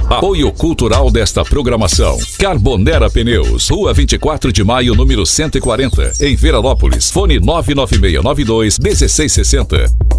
Apoio cultural desta programação: Carbonera Pneus, Rua 24 de Maio, número 140, em Veranópolis. Fone 99692 1660.